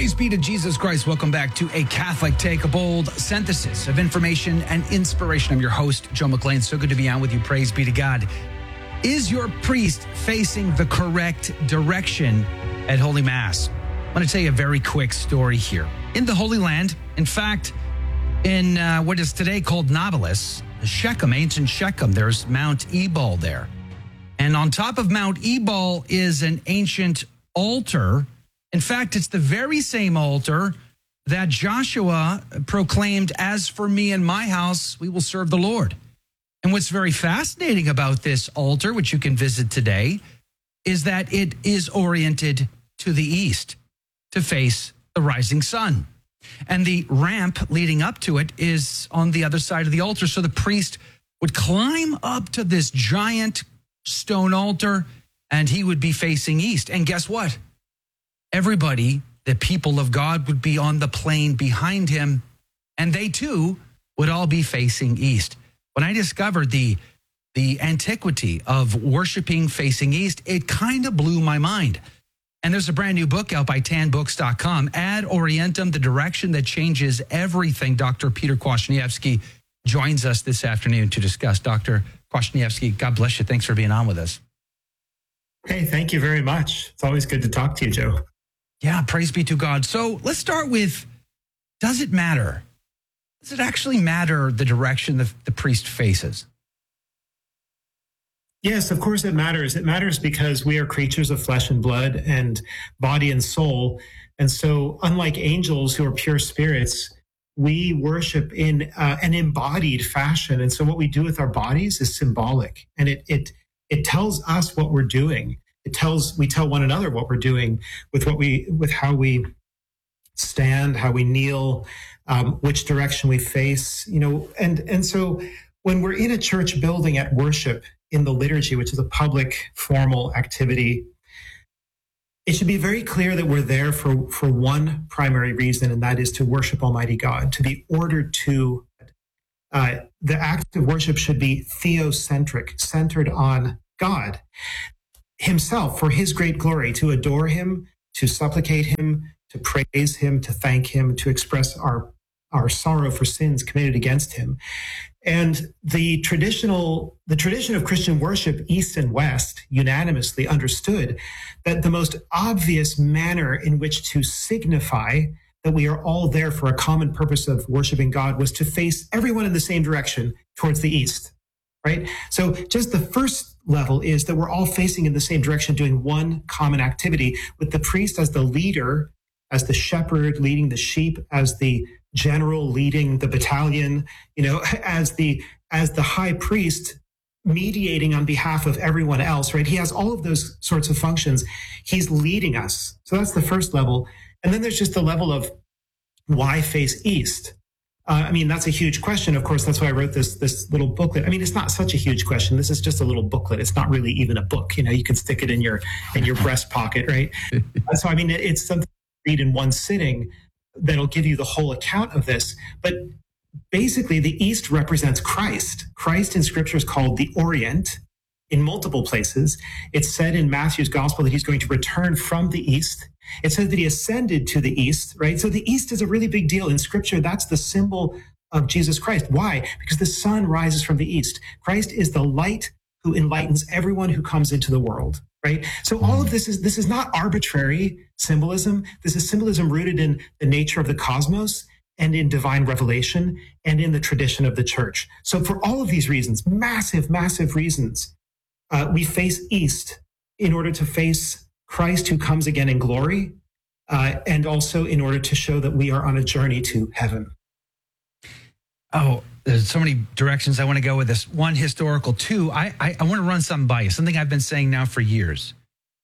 Praise be to Jesus Christ. Welcome back to A Catholic Take, a bold synthesis of information and inspiration. I'm your host, Joe McLean. So good to be on with you. Praise be to God. Is your priest facing the correct direction at Holy Mass? I want to tell you a very quick story here. In the Holy Land, in fact, in what is today called Nablus, Shechem, ancient Shechem, there's Mount Ebal there. And on top of Mount Ebal is an ancient altar. In fact, it's the very same altar that Joshua proclaimed, "As for me and my house, we will serve the Lord." And what's very fascinating about this altar, which you can visit today, is that it is oriented to the east, to face the rising sun. And the ramp leading up to it is on the other side of the altar. So the priest would climb up to this giant stone altar, and he would be facing east. And guess what? Everybody, the people of God, would be on the plain behind him, and they too would all be facing east. When I discovered the antiquity of worshiping facing east, it kind of blew my mind. And there's a brand new book out by tanbooks.com, Ad Orientem, The Direction That Changes Everything. Dr. Peter Kwasniewski joins us this afternoon to discuss. Dr. Kwasniewski, God bless you. Thanks for being on with us. Hey, thank you very much. It's always good to talk to you, Joe. Yeah, praise be to God. So let's start with, does it matter? Does it actually matter the direction the priest faces? Yes, of course it matters. It matters because we are creatures of flesh and blood and body and soul. And so unlike angels who are pure spirits, we worship in an embodied fashion. And so what we do with our bodies is symbolic, and it tells us what we're doing. We tell one another what we're doing with how we stand, how we kneel, which direction we face, and so when we're in a church building at worship in the liturgy, which is a public formal activity, it should be very clear that we're there for one primary reason, and that is to worship Almighty God, to be ordered to. The act of worship should be theocentric, centered on God Himself, for His great glory, to adore Him, to supplicate Him, to praise Him, to thank Him, to express our sorrow for sins committed against Him. And the tradition of Christian worship, East and West, unanimously understood that the most obvious manner in which to signify that we are all there for a common purpose of worshiping God was to face everyone in the same direction towards the east, right? So just the first level is that we're all facing in the same direction, doing one common activity, with the priest as the leader, as the shepherd leading the sheep, as the general leading the battalion, as the high priest mediating on behalf of everyone else, right? He has all of those sorts of functions. He's leading us. So that's the first level. And then there's just the level of why face east? That's a huge question. Of course, that's why I wrote this little booklet. It's not such a huge question. This is just a little booklet. It's not really even a book. You can stick it in your breast pocket, right? So, it's something to read in one sitting that'll give you the whole account of this. But basically, the East represents Christ. Christ in Scripture is called the Orient in multiple places. It's said in Matthew's Gospel that He's going to return from the East. It says that He ascended to the East, right? So the East is a really big deal. In Scripture, that's the symbol of Jesus Christ. Why? Because the sun rises from the East. Christ is the light who enlightens everyone who comes into the world, right? So all of this is not arbitrary symbolism. This is symbolism rooted in the nature of the cosmos and in divine revelation and in the tradition of the church. So for all of these reasons, massive, massive reasons, we face east in order to face Christ who comes again in glory, and also in order to show that we are on a journey to heaven. Oh, there's so many directions I want to go with this. One, historical. Two, I want to run something by you, something I've been saying now for years.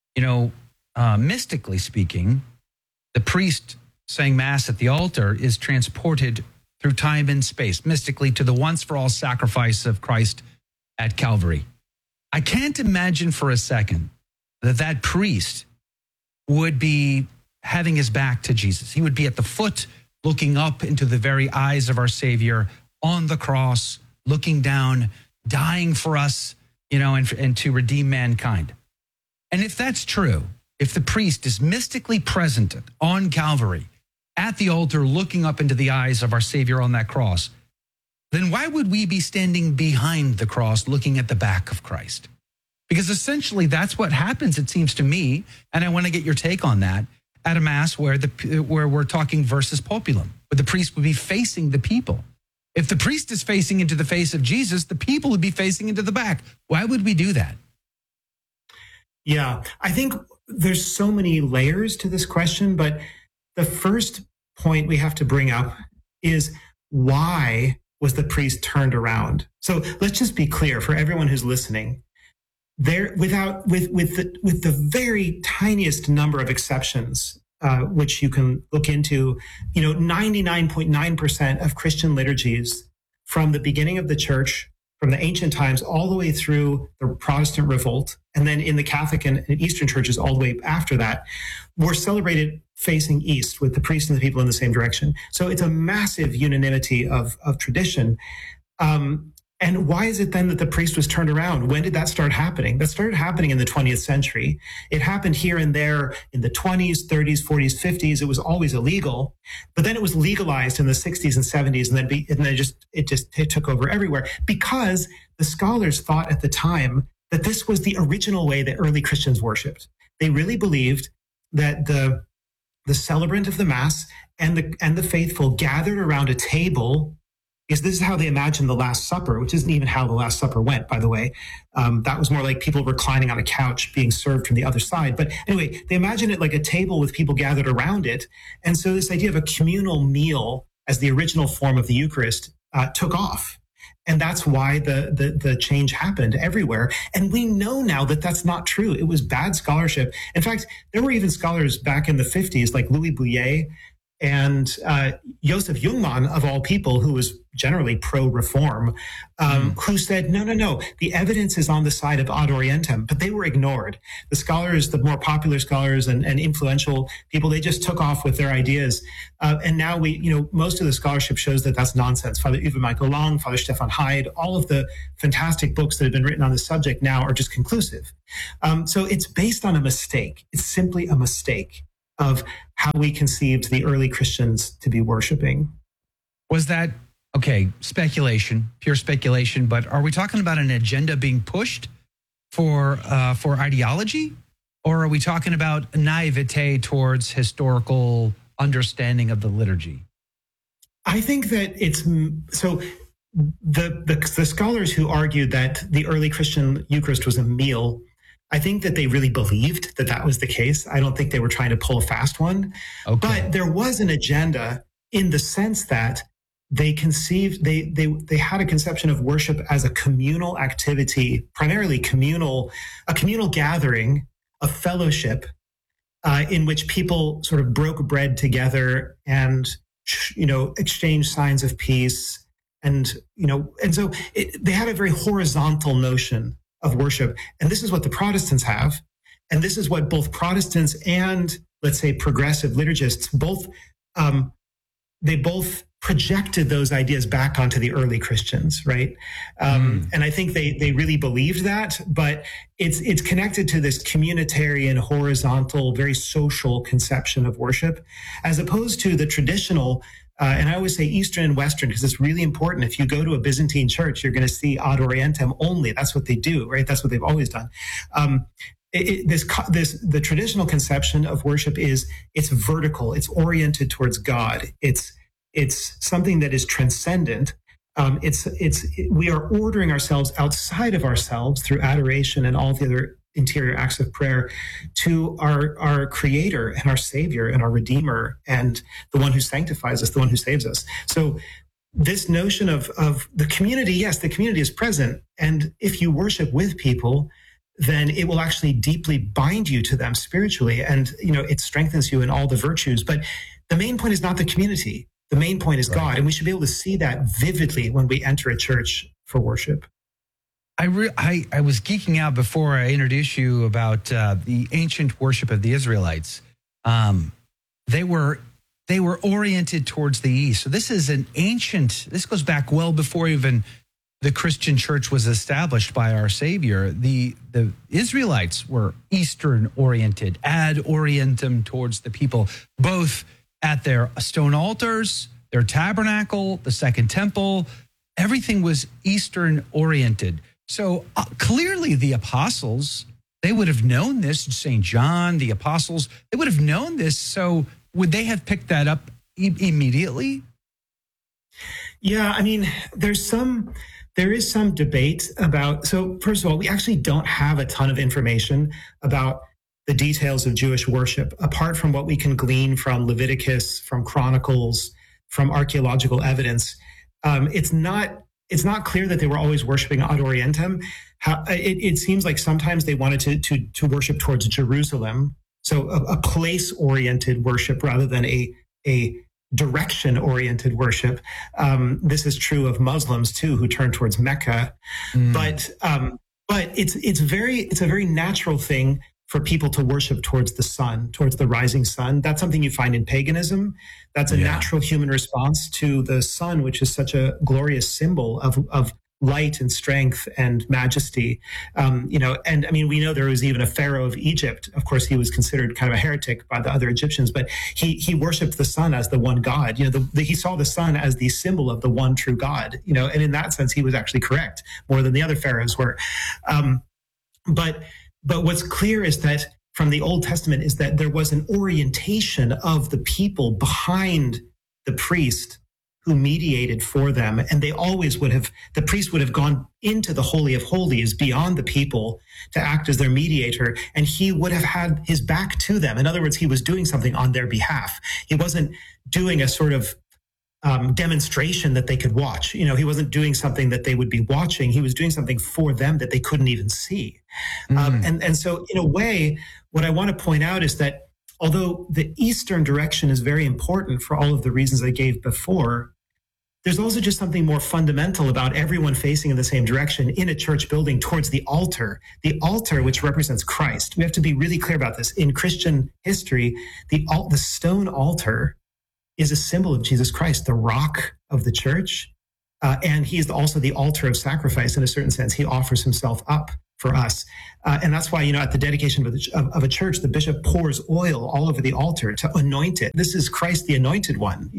Mystically speaking, the priest saying Mass at the altar is transported through time and space, mystically, to the once-for-all sacrifice of Christ at Calvary. I can't imagine for a second that priest would be having his back to Jesus. He would be at the foot, looking up into the very eyes of our Savior on the cross, looking down, dying for us, and to redeem mankind. And if that's true, if the priest is mystically present on Calvary at the altar looking up into the eyes of our Savior on that cross, then why would we be standing behind the cross looking at the back of Christ? Because essentially that's what happens, it seems to me, and I want to get your take on that, at a Mass where we're talking versus populum, where the priest would be facing the people. If the priest is facing into the face of Jesus, the people would be facing into the back. Why would we do that? Yeah, I think there's so many layers to this question, but the first point we have to bring up is, why was the priest turned around? So let's just be clear for everyone who's listening. With the very tiniest number of exceptions, which you can look into, 99.9% of Christian liturgies from the beginning of the church, from the ancient times all the way through the Protestant revolt, and then in the Catholic and Eastern churches all the way after that, were celebrated facing east with the priest and the people in the same direction. So it's a massive unanimity of tradition. And why is it then that the priest was turned around? When did that start happening? That started happening in the 20th century. It happened here and there in the 20s, 30s, 40s, 50s. It was always illegal, but then it was legalized in the 60s and 70s, and then it took over everywhere, because the scholars thought at the time that this was the original way that early Christians worshipped. They really believed that the celebrant of the Mass and the faithful gathered around a table. Is this is how they imagined the Last Supper, which isn't even how the Last Supper went, by the way. That was more like people reclining on a couch being served from the other side. But anyway, they imagine it like a table with people gathered around it. And so this idea of a communal meal as the original form of the Eucharist took off. And that's why the change happened everywhere. And we know now that that's not true. It was bad scholarship. In fact, there were even scholars back in the 50s, like Louis Bouillet, and Joseph Jungmann, of all people, who was generally pro-reform, who said, no, the evidence is on the side of ad orientem, but they were ignored. The scholars, the more popular scholars and influential people, they just took off with their ideas. And now most of the scholarship shows that that's nonsense. Father Uwe Michael Lang, Father Stefan Heid, all of the fantastic books that have been written on the subject now are just conclusive. So it's based on a mistake. It's simply a mistake of how we conceived the early Christians to be worshiping. Was that, speculation, pure speculation, but are we talking about an agenda being pushed for ideology? Or are we talking about naivete towards historical understanding of the liturgy? I think that it's, so the scholars who argued that the early Christian Eucharist was a meal, I think that they really believed that that was the case. I don't think they were trying to pull a fast one. Okay. But there was an agenda in the sense that they conceived, they had a conception of worship as a communal activity, primarily a communal gathering of fellowship, in which people sort of broke bread together and, exchanged signs of peace. And so they had a very horizontal notion of worship. And this is what the Protestants have. And this is what both Protestants and, let's say, progressive liturgists, they both projected those ideas back onto the early Christians, right? And I think they really believed that, but it's connected to this communitarian, horizontal, very social conception of worship, as opposed to the traditional, and I always say Eastern and Western, because it's really important. If you go to a Byzantine church, you're going to see ad orientem only. That's what they do, right? That's what they've always done. The traditional conception of worship is it's vertical. It's oriented towards God. It's something that is transcendent. We are ordering ourselves outside of ourselves through adoration and all the other interior acts of prayer to our Creator and our Savior and our Redeemer and the one who sanctifies us, the one who saves us. So this notion of the community, yes, the community is present. And if you worship with people, then it will actually deeply bind you to them spiritually. And, it strengthens you in all the virtues. But the main point is not the community. The main point is God. And we should be able to see that vividly when we enter a church for worship. I was geeking out before I introduced you about the ancient worship of the Israelites. They were oriented towards the east. So this is this goes back well before even the Christian church was established by our Savior, the Israelites were Eastern oriented, ad orientem towards the people, both at their stone altars, their tabernacle, the second temple. Everything was Eastern oriented. So clearly the apostles, they would have known this. St. John, the apostles, they would have known this. So would they have picked that up immediately? Yeah, I mean, there is some debate about, so first of all, we actually don't have a ton of information about the details of Jewish worship, apart from what we can glean from Leviticus, from Chronicles, from archaeological evidence. It's not clear that they were always worshiping ad orientem. It seems like sometimes they wanted to worship towards Jerusalem, so a place-oriented worship rather than a direction-oriented worship. This is true of Muslims too, who turn towards Mecca. But it's a very natural thing for people to worship towards the sun, towards the rising sun. That's something you find in paganism. That's a natural human response to the sun, which is such a glorious symbol of light and strength and majesty. And I mean, we know there was even a pharaoh of Egypt. Of course, he was considered kind of a heretic by the other Egyptians, but he worshiped the sun as the one God. He saw the sun as the symbol of the one true God. And in that sense, he was actually correct more than the other pharaohs were. But what's clear is that from the Old Testament is that there was an orientation of the people behind the priest who mediated for them. And they always the priest would have gone into the Holy of Holies beyond the people to act as their mediator. And he would have had his back to them. In other words, he was doing something on their behalf. He wasn't doing a sort of demonstration that they could watch. He wasn't doing something that they would be watching. He was doing something for them that they couldn't even see. And so in a way, what I want to point out is that although the Eastern direction is very important for all of the reasons I gave before, there's also just something more fundamental about everyone facing in the same direction in a church building towards the altar, which represents Christ. We have to be really clear about this. In Christian history, the stone altar is a symbol of Jesus Christ, the rock of the church. And he is also the altar of sacrifice in a certain sense. He offers himself up for us. And that's why, at the dedication of a church, the bishop pours oil all over the altar to anoint it. This is Christ, the anointed one,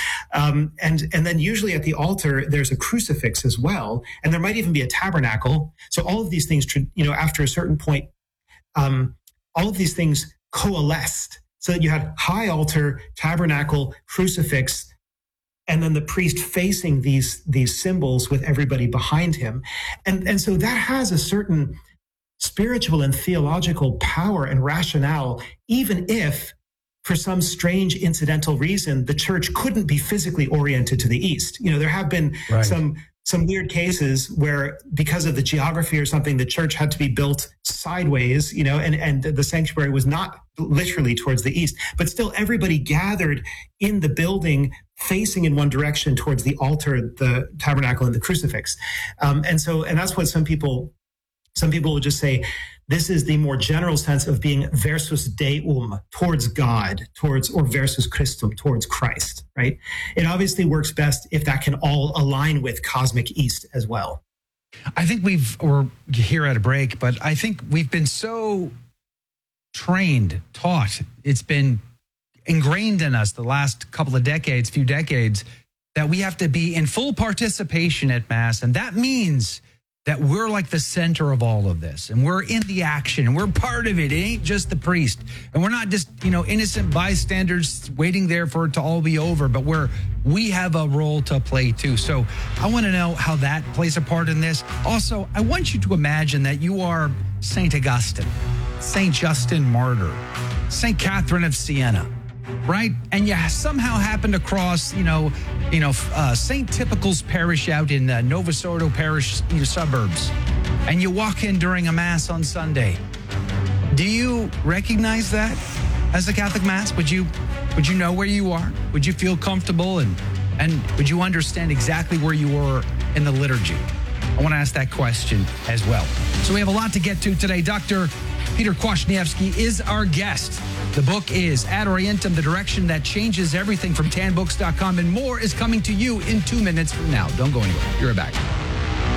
and then usually at the altar, there's a crucifix as well. And there might even be a tabernacle. So all of these things, after a certain point, all of these things coalesced so that you had high altar, tabernacle, crucifix, and then the priest facing these symbols with everybody behind him. And so that has a certain spiritual and theological power and rationale, even if for some strange incidental reason, the church couldn't be physically oriented to the east. There have been some weird cases where because of the geography or something, the church had to be built sideways, and the sanctuary was not literally towards the east, but still everybody gathered in the building facing in one direction towards the altar, the tabernacle, and the crucifix. And that's what some people will just say, this is the more general sense of being versus Deum, towards God, or versus Christum, towards Christ, right? It obviously works best if that can all align with cosmic East as well. I think we're here at a break, but I think we've been so taught, it's been ingrained in us the last few decades, that we have to be in full participation at Mass. And that means that we're like the center of all of this, and we're in the action, and we're part of it. It ain't just the priest, and we're not just, innocent bystanders waiting there for it to all be over, but we have a role to play too. So I want to know how that plays a part in this. Also, I want you to imagine that you are St. Augustine, St. Justin Martyr, St. Catherine of Siena, right? And you somehow happened across, St. Typical's parish out in Nova Sordo Parish suburbs, and you walk in during a Mass on Sunday. Do you recognize that as a Catholic Mass? Would you know where you are? Would you feel comfortable, and would you understand exactly where you were in the liturgy? I want to ask that question as well. So we have a lot to get to today. Dr. Peter Kwasniewski is our guest. The book is Ad Orientem, The Direction That Changes Everything, from tanbooks.com, and more is coming to you in 2 minutes from now. Don't go anywhere. You're right back.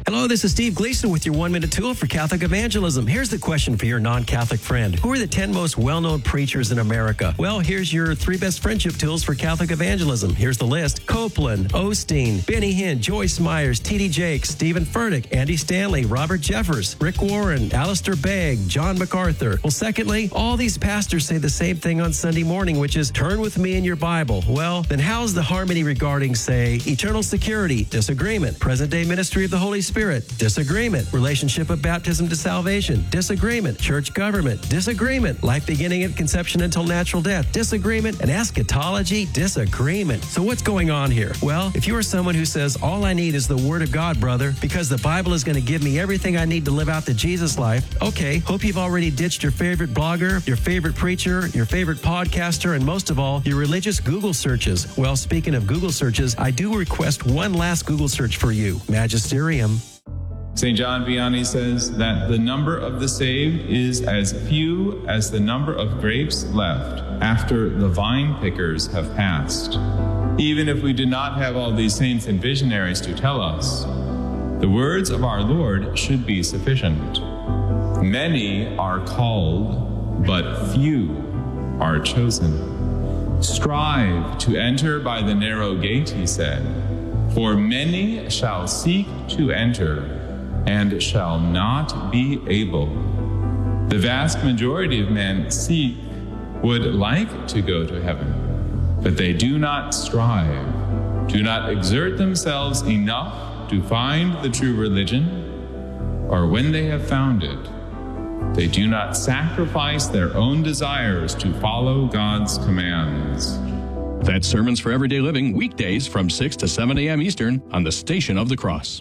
Hello, this is Steve Gleason with your 1-minute tool for Catholic evangelism. Here's the question for your non-Catholic friend. Who are the 10 most well-known preachers in America? Well, here's your 3 best friendship tools for Catholic evangelism. Here's the list. Copeland, Osteen, Benny Hinn, Joyce Myers, T.D. Jakes, Stephen Furtick, Andy Stanley, Robert Jeffers, Rick Warren, Alistair Begg, John MacArthur. Well, secondly, all these pastors say the same thing on Sunday morning, which is turn with me in your Bible. Well, then how's the harmony regarding, say, eternal security? Disagreement. Present-day ministry of the Holy Spirit? Disagreement. Relationship of baptism to salvation? Disagreement. Church government? Disagreement. Life beginning at conception until natural death? Disagreement. And eschatology? Disagreement. So what's going on here? Well, if you are someone who says, all I need is the Word of God, brother, because the Bible is going to give me everything I need to live out the Jesus life, okay, hope you've already ditched your favorite blogger, your favorite preacher, your favorite podcaster, and most of all, your religious Google searches. Well, speaking of Google searches, I do request one last Google search for you. Magisterium. St. John Vianney says that the number of the saved is as few as the number of grapes left after the vine pickers have passed. Even if we do not have all these saints and visionaries to tell us, the words of our Lord should be sufficient. Many are called, but few are chosen. Strive to enter by the narrow gate, he said, for many shall seek to enter and shall not be able. The vast majority of men would like to go to heaven, but they do not strive, do not exert themselves enough to find the true religion, or when they have found it, they do not sacrifice their own desires to follow God's commands. That's Sermons for Everyday Living, weekdays from 6 to 7 a.m. Eastern on the Station of the Cross.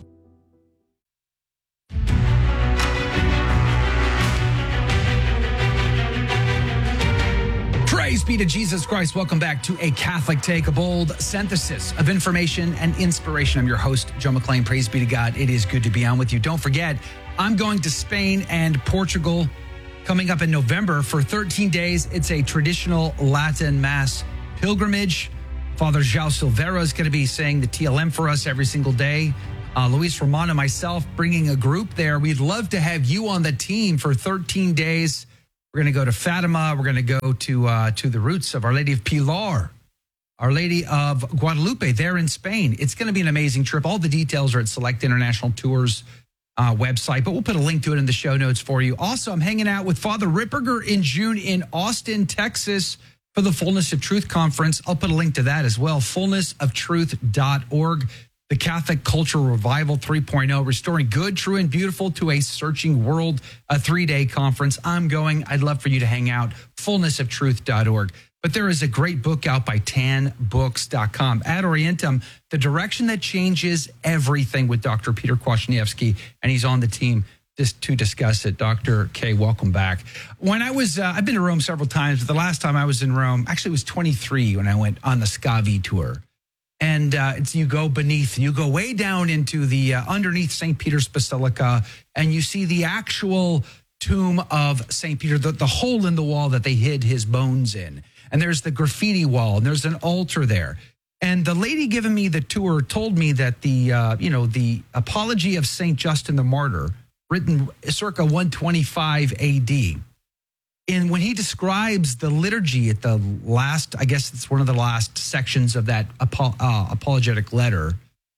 Praise be to Jesus Christ. Welcome back to A Catholic Take, a bold synthesis of information and inspiration. I'm your host, Joe McLean. Praise be to God. It is good to be on with you. Don't forget, I'm going to Spain and Portugal coming up in November for 13 days. It's a traditional Latin Mass pilgrimage. Father João Silveira is going to be saying the TLM for us every single day. Luis Romano and myself bringing a group there. We'd love to have you on the team for 13 days. We're going to go to Fatima. We're going to go to the roots of Our Lady of Pilar, Our Lady of Guadalupe there in Spain. It's going to be an amazing trip. All the details are at Select International Tours website, but we'll put a link to it in the show notes for you. Also, I'm hanging out with Father Ripperger in June in Austin, Texas for the Fullness of Truth Conference. I'll put a link to that as well, fullnessoftruth.org. The Catholic Cultural Revival 3.0, Restoring Good, True, and Beautiful to a Searching World, a 3-day conference. I'm going. I'd love for you to hang out, fullnessoftruth.org. But there is a great book out by tanbooks.com. Ad Orientem, The Direction That Changes Everything with Dr. Peter Kwasniewski, and he's on the team just to discuss it. Dr. K, welcome back. When I was, I've been to Rome several times, but the last time I was in Rome, actually it was 23 when I went on the Scavi tour. And you go way down into the underneath St. Peter's Basilica, and you see the actual tomb of St. Peter, the hole in the wall that they hid his bones in. And there's the graffiti wall, and there's an altar there. And the lady giving me the tour told me that the Apology of St. Justin the Martyr, written circa 125 A.D., and when he describes the liturgy at the last, I guess it's one of the last sections of that apologetic letter,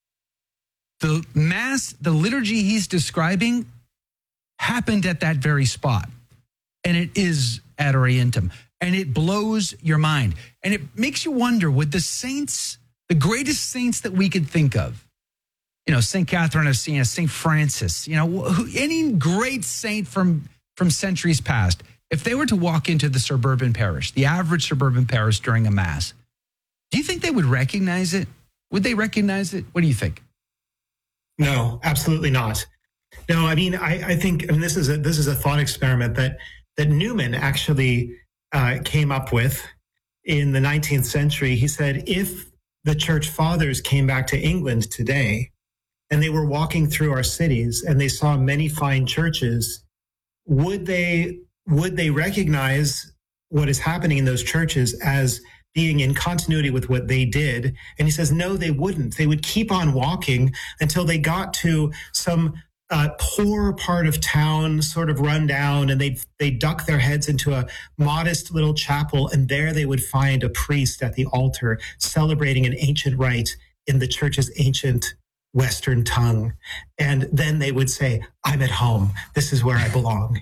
the Mass, the liturgy he's describing happened at that very spot. And it is Ad Orientem. And it blows your mind. And it makes you wonder, would the saints, the greatest saints that we could think of, St. Catherine of Siena, St. Francis, any great saint from centuries past, if they were to walk into the suburban parish, the average suburban parish during a Mass, do you think they would recognize it? Would they recognize it? What do you think? No, absolutely not. No, I mean, I think this is a thought experiment that Newman actually came up with in the 19th century. He said, if the church fathers came back to England today and they were walking through our cities and they saw many fine churches, would they recognize what is happening in those churches as being in continuity with what they did? And he says, no, they wouldn't. They would keep on walking until they got to some poor part of town, sort of run down, and they duck their heads into a modest little chapel, and there they would find a priest at the altar celebrating an ancient rite in the church's ancient Western tongue. And then they would say, I'm at home. This is where I belong,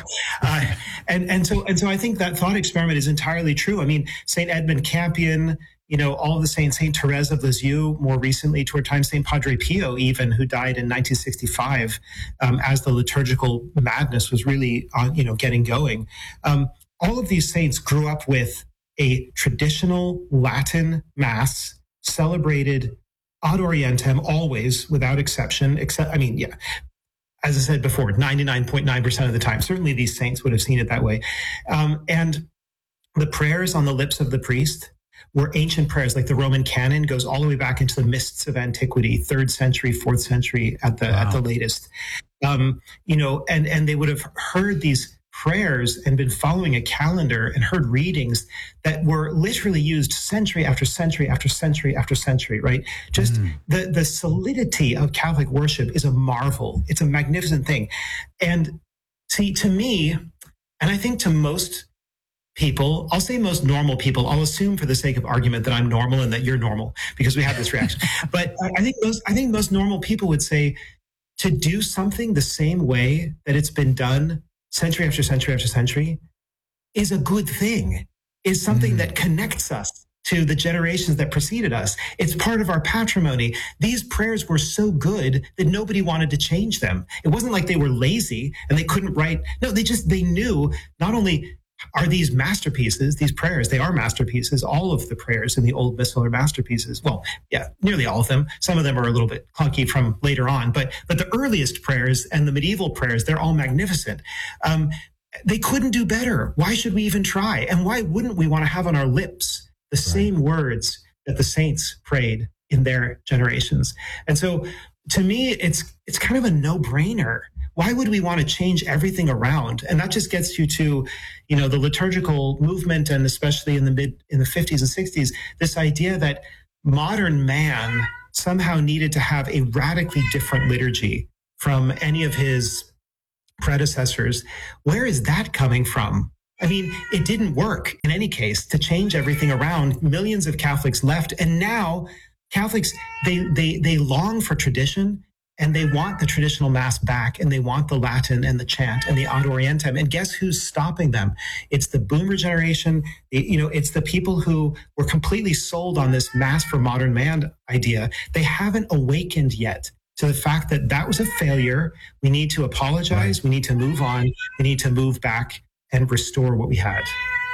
and so I think that thought experiment is entirely true. I mean, St. Edmund Campion, all of the saints, St. Therese of Lisieux, more recently to our time, St. Padre Pio, even, who died in 1965, as the liturgical madness was really, getting going. All of these saints grew up with a traditional Latin Mass celebrated ad orientem, always, without exception, as I said before, 99.9% of the time. Certainly these saints would have seen it that way. And the prayers on the lips of the priest were ancient prayers, like the Roman canon goes all the way back into the mists of antiquity, 3rd century, 4th century at the latest. And they would have heard these prayers and been following a calendar and heard readings that were literally used century after century after century after century, right? Just the solidity of Catholic worship is a marvel. It's a magnificent thing. And see, to me, and I think to most people, I'll say most normal people, I'll assume for the sake of argument that I'm normal and that you're normal because we have this reaction. But I think most normal people would say to do something the same way that it's been done century after century after century is a good thing, is something that connects us to the generations that preceded us. It's part of our patrimony. These prayers were so good that nobody wanted to change them. It wasn't like they were lazy and they couldn't write. No, they knew not only are these masterpieces, these prayers, they are masterpieces. All of the prayers in the Old Missal are masterpieces. Well, yeah, nearly all of them. Some of them are a little bit clunky from later on, but the earliest prayers and the medieval prayers, they're all magnificent. They couldn't do better. Why should we even try? And why wouldn't we want to have on our lips the same words that the saints prayed in their generations? And so to me, it's kind of a no-brainer. Why would we want to change everything around? And that just gets you to, the liturgical movement, and especially in the 50s and 60s, this idea that modern man somehow needed to have a radically different liturgy from any of his predecessors. Where is that coming from? I mean, it didn't work in any case to change everything around. Millions of Catholics left, and now Catholics, they long for tradition. And they want the traditional Mass back, and they want the Latin and the chant and the ad orientem. And guess who's stopping them? It's the boomer generation. It's the people who were completely sold on this Mass for modern man idea. They haven't awakened yet to the fact that was a failure. We need to apologize. We need to move on. We need to move back and restore what we had.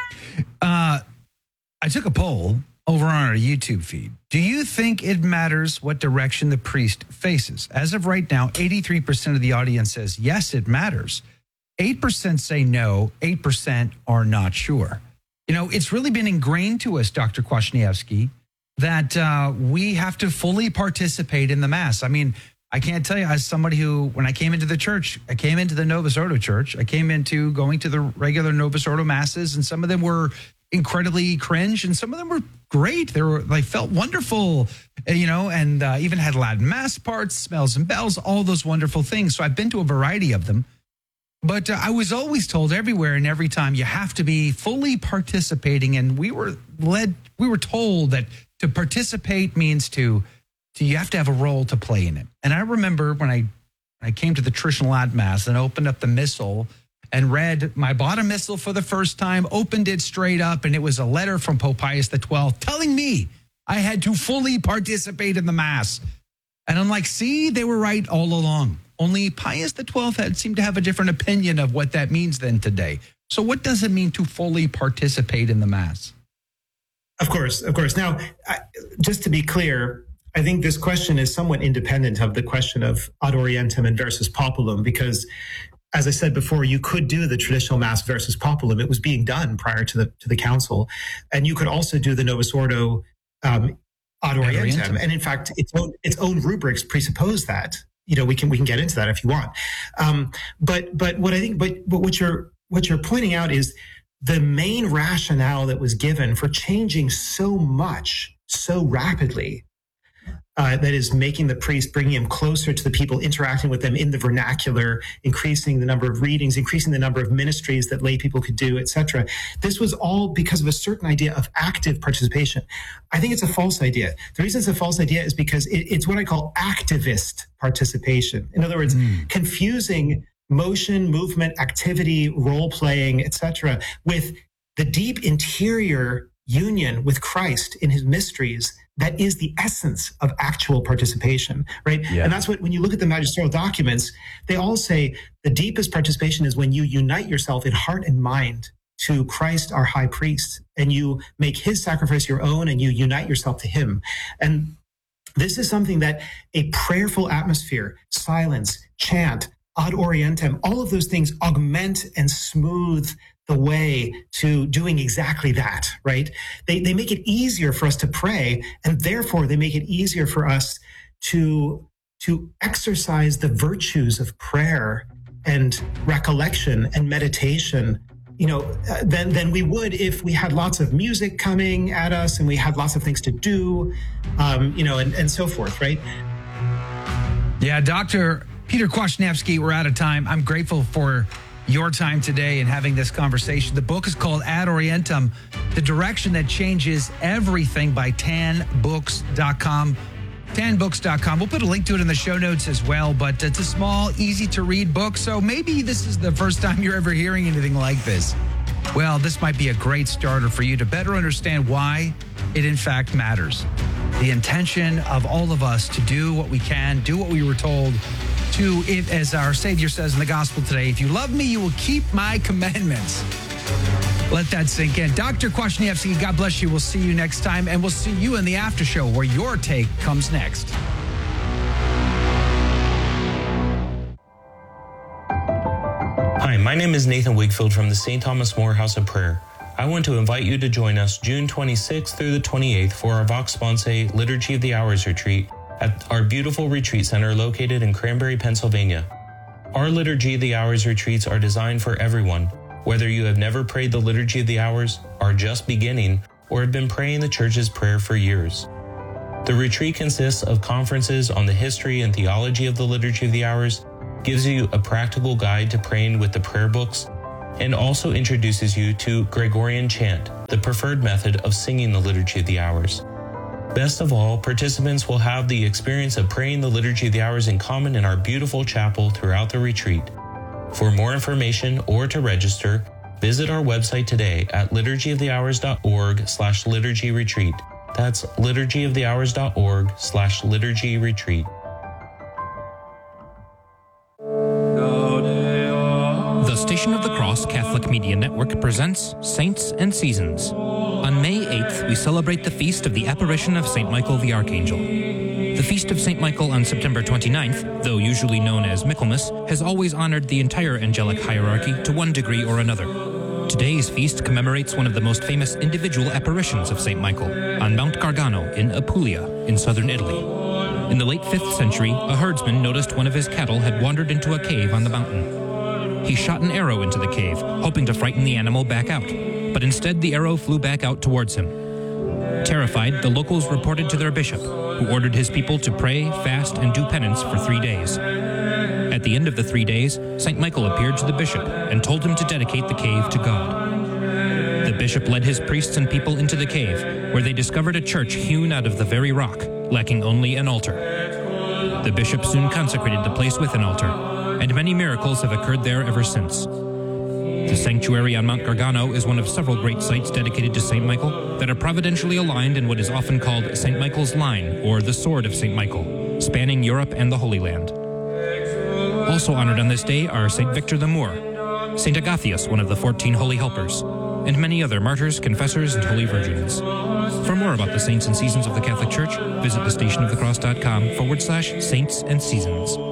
I took a poll over on our YouTube feed. Do you think it matters what direction the priest faces? As of right now, 83% of the audience says, yes, it matters. 8% say no, 8% are not sure. It's really been ingrained to us, Dr. Kwasniewski, that we have to fully participate in the Mass. I mean, I can't tell you, as somebody who, when I came into the church, I came into the Novus Ordo Church, I came into going to the regular Novus Ordo Masses, and some of them were incredibly cringe, and some of them were great. They felt wonderful, and even had Latin Mass parts, smells and bells, all those wonderful things. So I've been to a variety of them, but I was always told everywhere and every time you have to be fully participating. And we were told that to participate means you have to have a role to play in it. And I remember when I came to the traditional Latin Mass and opened up the Missal and read my bottom missal for the first time, opened it straight up, and it was a letter from Pope Pius XII telling me I had to fully participate in the Mass. And I'm like, see, they were right all along. Only Pius XII seemed to have a different opinion of what that means than today. So what does it mean to fully participate in the Mass? Of course. Now, just to be clear, I think this question is somewhat independent of the question of ad orientem and versus populum, because as I said before, you could do the traditional Mass versus populum. It was being done prior to the council. And you could also do the Novus Ordo ad orientem. And in fact, its own rubrics presuppose that. We can get into that if you want. But what you're pointing out is the main rationale that was given for changing so much so rapidly that is making the priest, bringing him closer to the people, interacting with them in the vernacular, increasing the number of readings, increasing the number of ministries that lay people could do, etc. This was all because of a certain idea of active participation. I think it's a false idea. The reason it's a false idea is because it's what I call activist participation. In other words, confusing motion, movement, activity, role-playing, etc., with the deep interior union with Christ in his mysteries that is the essence of actual participation, right? Yeah. And that's what, when you look at the magisterial documents, they all say the deepest participation is when you unite yourself in heart and mind to Christ, our high priest, and you make his sacrifice your own and you unite yourself to him. And this is something that a prayerful atmosphere, silence, chant, ad orientem, all of those things augment and smooth the way to doing exactly that, right? They make it easier for us to pray, and therefore they make it easier for us to exercise the virtues of prayer and recollection and meditation, than we would if we had lots of music coming at us and we had lots of things to do, and so forth, right? Yeah, Dr. Peter Kwasniewski, we're out of time. I'm grateful for your time today and having this conversation. The book is called Ad Orientem, The Direction That Changes Everything, by tanbooks.com. tanbooks.com. We'll put a link to it in the show notes as well, but it's a small, easy to read book. So maybe this is the first time you're ever hearing anything like this. Well, this might be a great starter for you to better understand why it in fact matters. The intention of all of us to do what we can, do what we were told to, as our Savior says in the gospel today, if you love me, you will keep my commandments. Let that sink in. Dr. Kwasniewski, God bless you. We'll see you next time, and we'll see you in the after show where your take comes next. Hi, my name is Nathan Wigfield from the St. Thomas More House of Prayer. I want to invite you to join us June 26th through the 28th for our Vox Sponsae Liturgy of the Hours retreat at our beautiful retreat center located in Cranberry, Pennsylvania. Our Liturgy of the Hours retreats are designed for everyone, whether you have never prayed the Liturgy of the Hours, are just beginning, or have been praying the Church's prayer for years. The retreat consists of conferences on the history and theology of the Liturgy of the Hours, gives you a practical guide to praying with the prayer books, and also introduces you to Gregorian chant, the preferred method of singing the Liturgy of the Hours. Best of all, participants will have the experience of praying the Liturgy of the Hours in common in our beautiful chapel throughout the retreat. For more information or to register, visit our website today at liturgyofthehours.org/liturgy-retreat. That's liturgyofthehours.org/liturgy-retreat. The Station of the Cross Catholic Media Network presents Saints and Seasons. On May 8th, we celebrate the feast of the apparition of St. Michael the Archangel. The Feast of St. Michael on September 29th, though usually known as Michaelmas, has always honored the entire angelic hierarchy to one degree or another. Today's feast commemorates one of the most famous individual apparitions of St. Michael on Mount Gargano in Apulia in southern Italy. In the late 5th century, a herdsman noticed one of his cattle had wandered into a cave on the mountain. He shot an arrow into the cave, hoping to frighten the animal back out, but instead the arrow flew back out towards him. Terrified, the locals reported to their bishop, who ordered his people to pray, fast, and do penance for 3 days. At the end of the 3 days, St. Michael appeared to the bishop and told him to dedicate the cave to God. The bishop led his priests and people into the cave, where they discovered a church hewn out of the very rock, lacking only an altar. The bishop soon consecrated the place with an altar, and many miracles have occurred there ever since. The sanctuary on Mount Gargano is one of several great sites dedicated to St. Michael that are providentially aligned in what is often called St. Michael's Line, or the Sword of St. Michael, spanning Europe and the Holy Land. Also honored on this day are St. Victor the Moor, St. Agathias, one of the 14 Holy Helpers, and many other martyrs, confessors, and holy virgins. For more about the saints and seasons of the Catholic Church, visit thestationofthecross.com/saints and seasons.